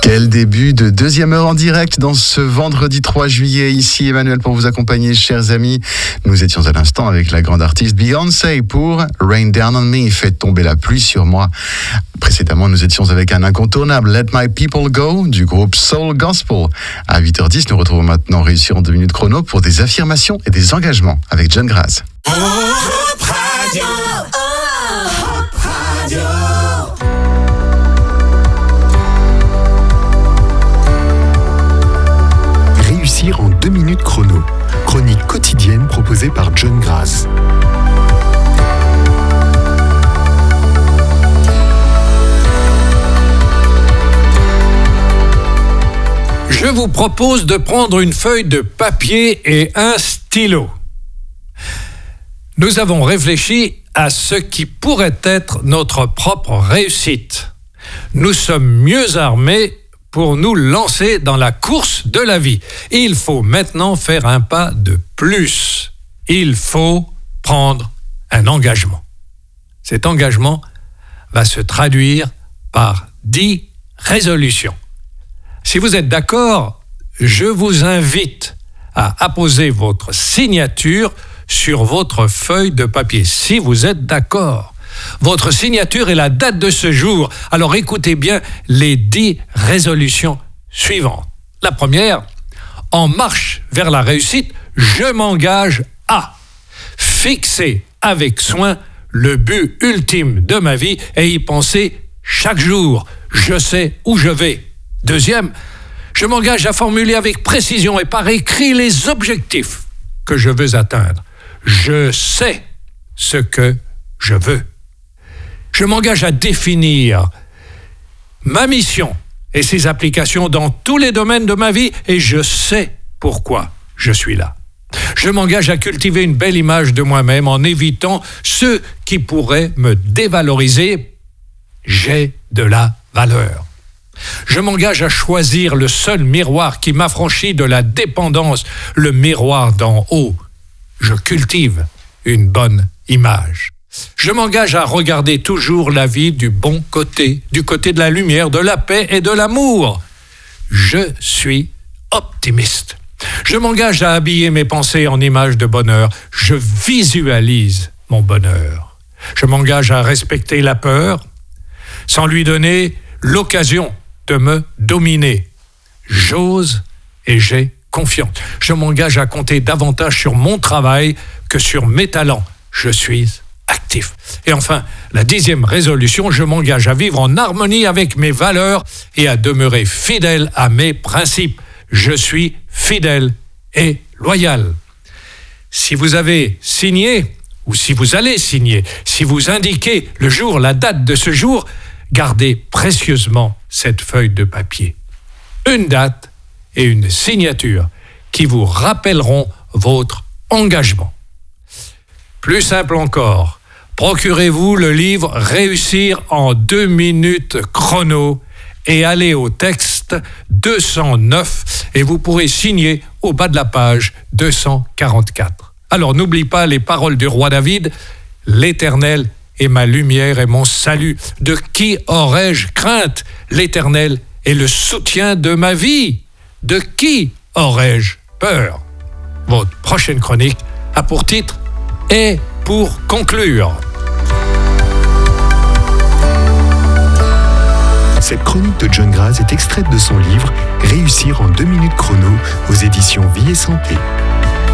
Quel début de deuxième heure en direct dans ce vendredi 3 juillet. Ici Emmanuel pour vous accompagner, chers amis. Nous étions à l'instant avec la grande artiste Beyoncé pour Rain Down on Me, Faites tomber la pluie sur moi. Précédemment, nous étions avec un incontournable, Let My People Go, du groupe Soul Gospel. À 8h10, nous retrouvons maintenant Réussir en 2 minutes chrono pour des affirmations et des engagements avec John Graz. Hop Radio, Hop Radio. Réussir en 2 minutes chrono. Chronique quotidienne proposée par John Graz. Je vous propose de prendre une feuille de papier et un stylo. Nous avons réfléchi à ce qui pourrait être notre propre réussite. Nous sommes mieux armés pour nous lancer dans la course de la vie. Il faut maintenant faire un pas de plus. Il faut prendre un engagement. Cet engagement va se traduire par 10 résolutions. Si vous êtes d'accord, je vous invite à apposer votre signature sur votre feuille de papier. Si vous êtes d'accord, votre signature est la date de ce jour. Alors écoutez bien les 10 résolutions suivantes. La première, en marche vers la réussite, je m'engage à fixer avec soin le but ultime de ma vie et y penser chaque jour. Je sais où je vais. Deuxième, je m'engage à formuler avec précision et par écrit les objectifs que je veux atteindre. Je sais ce que je veux. Je m'engage à définir ma mission et ses applications dans tous les domaines de ma vie et je sais pourquoi je suis là. Je m'engage à cultiver une belle image de moi-même en évitant ceux qui pourraient me dévaloriser. J'ai de la valeur. Je m'engage à choisir le seul miroir qui m'affranchit de la dépendance, le miroir d'en haut. Je cultive une bonne image. Je m'engage à regarder toujours la vie du bon côté, du côté de la lumière, de la paix et de l'amour. Je suis optimiste. Je m'engage à habiller mes pensées en images de bonheur. Je visualise mon bonheur. Je m'engage à respecter la peur sans lui donner l'occasion de me dominer. J'ose et j'ai confiance. Je m'engage à compter davantage sur mon travail que sur mes talents. Je suis actif. Et enfin, la 10e résolution, je m'engage à vivre en harmonie avec mes valeurs et à demeurer fidèle à mes principes. Je suis fidèle et loyal. Si vous avez signé, ou si vous allez signer, si vous indiquez le jour, la date de ce jour, gardez précieusement cette feuille de papier. Une date et une signature qui vous rappelleront votre engagement. Plus simple encore, procurez-vous le livre « Réussir en 2 minutes chrono » et allez au texte 209 et vous pourrez signer au bas de la page 244. Alors n'oublie pas les paroles du roi David, « L'Éternel est ma lumière et mon salut. De qui aurais-je crainte? L'Éternel est le soutien de ma vie. De qui aurais-je peur ?» Votre prochaine chronique a pour titre « Et pour conclure ». Cette chronique de John Graz est extraite de son livre « Réussir en 2 minutes chrono » aux éditions Vie et Santé.